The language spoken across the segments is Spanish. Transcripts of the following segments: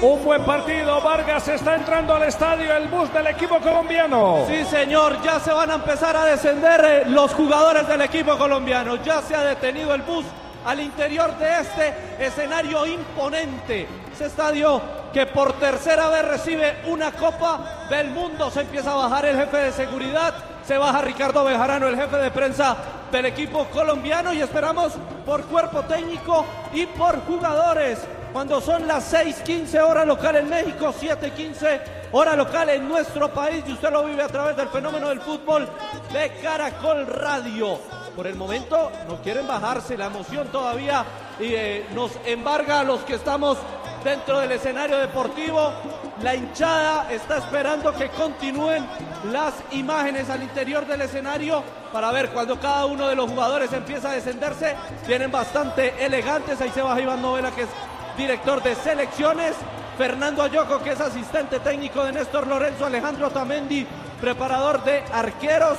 Un buen partido, Vargas está entrando al estadio, el bus del equipo colombiano. Sí, señor, ya se van a empezar a descender los jugadores del equipo colombiano. Ya se ha detenido el bus al interior de este escenario imponente. Ese estadio que por tercera vez recibe una Copa del Mundo. Se empieza a bajar el jefe de seguridad, se baja Ricardo Bejarano, el jefe de prensa del equipo colombiano, y esperamos por cuerpo técnico y por jugadores. Cuando son las 6:15 hora local en México, 7:15 hora local en nuestro país, y usted lo vive a través del fenómeno del fútbol de Caracol Radio. Por el momento no quieren bajarse, la emoción todavía nos embarga a los que estamos dentro del escenario deportivo. La hinchada está esperando que continúen las imágenes al interior del escenario para ver cuando cada uno de los jugadores empieza a descenderse. Vienen bastante elegantes, ahí se baja Iván Novela, que es director de selecciones, Fernando Ayoco, que es asistente técnico de Néstor Lorenzo, Alejandro Otamendi, preparador de arqueros,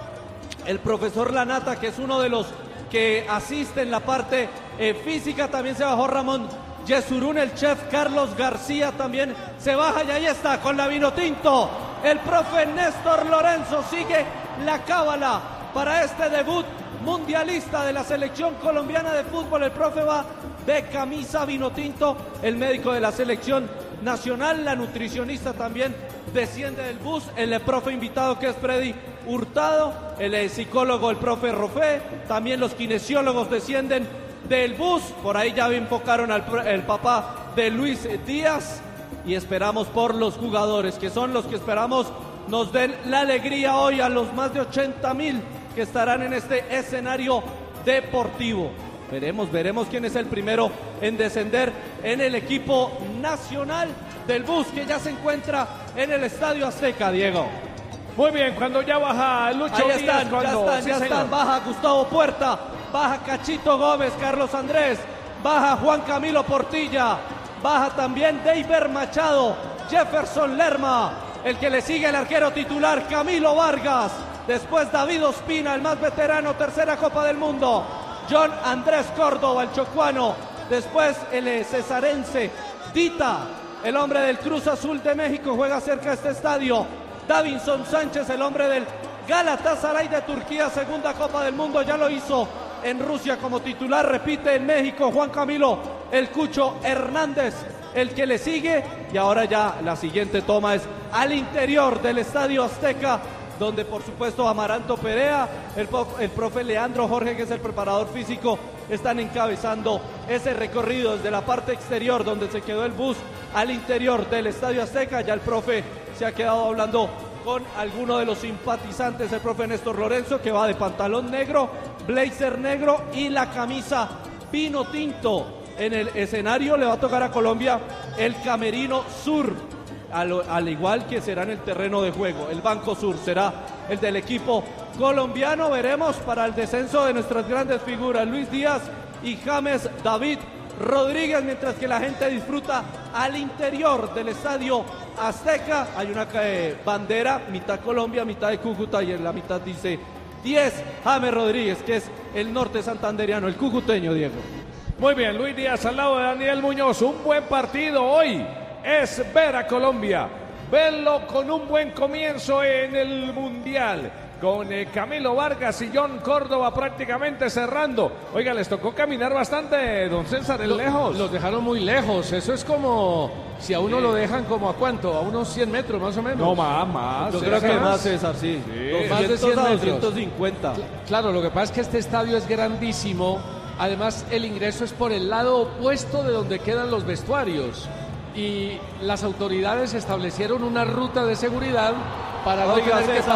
el profesor Lanata, que es uno de los que asiste en la parte física, también se bajó Ramón Yesurún, el chef Carlos García también se baja, y ahí está con la vino tinto el profe Néstor Lorenzo. Sigue la cábala para este debut mundialista de la selección colombiana de fútbol. El profe va de camisa vino tinto, el médico de la selección nacional, la nutricionista también desciende del bus, el profe invitado, que es Freddy Hurtado, el psicólogo, el profe Rofé, también los kinesiólogos descienden del bus. Por ahí ya invocaron el papá de Luis Díaz, y esperamos por los jugadores, que son los que esperamos nos den la alegría hoy a los más de 80,000 que estarán en este escenario deportivo. Veremos quién es el primero en descender en el equipo nacional del bus, que ya se encuentra en el Estadio Azteca, Diego. Muy bien, cuando ya baja Lucho Ahí Díaz, ya están, baja Gustavo Puerta, baja Cachito Gómez, Carlos Andrés, baja Juan Camilo Portilla, baja también Deiber Machado, Jefferson Lerma, el que le sigue el arquero titular Camilo Vargas, después David Ospina, el más veterano, tercera Copa del Mundo, John Andrés Córdoba, el chocuano, después el cesarense Dita, el hombre del Cruz Azul de México, juega cerca de este estadio, Davinson Sánchez, el hombre del Galatasaray de Turquía, segunda Copa del Mundo, ya lo hizo en Rusia como titular, repite en México, Juan Camilo el Cucho Hernández, el que le sigue, y ahora ya la siguiente toma es al interior del Estadio Azteca, donde por supuesto Amaranto Perea, el profe Leandro Jorge, que es el preparador físico, están encabezando ese recorrido desde la parte exterior donde se quedó el bus al interior del Estadio Azteca. Ya el profe se ha quedado hablando con alguno de los simpatizantes, el profe Néstor Lorenzo, que va de pantalón negro, blazer negro y la camisa vino tinto. En el escenario le va a tocar a Colombia el Camerino Sur, al igual que será en el terreno de juego. El Banco Sur será el del equipo colombiano. Veremos para el descenso de nuestras grandes figuras, Luis Díaz y James David Rodríguez, mientras que la gente disfruta al interior del Estadio Azteca. Hay una bandera, mitad Colombia, mitad de Cúcuta, y en la mitad dice 10 James Rodríguez, que es el norte santandereano, el cucuteño, Diego. Muy bien, Luis Díaz al lado de Daniel Muñoz. Un buen partido hoy es ver a Colombia, verlo con un buen comienzo en el Mundial, con Camilo Vargas y John Córdoba prácticamente cerrando. Oiga, les tocó caminar bastante, don César, lejos. Los dejaron muy lejos. Eso es como si a uno lo dejan como a cuánto, a unos 100 metros más o menos. No, más. Yo creo que más, César, sí. Más de 100 metros. 250. Claro, lo que pasa es que este estadio es grandísimo. Además, el ingreso es por el lado opuesto de donde quedan los vestuarios. Y las autoridades establecieron una ruta de seguridad para no tener que